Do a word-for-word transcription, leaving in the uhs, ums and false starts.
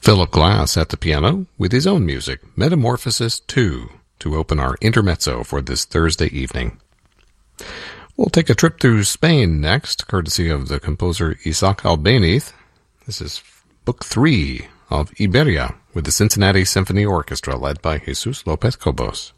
Philip Glass at the piano with his own music, Metamorphosis two, to open our intermezzo for this Thursday evening. We'll take a trip through Spain next, courtesy of the composer Isaac Albéniz. This is Book three of Iberia with the Cincinnati Symphony Orchestra led by Jesus Lopez Cobos.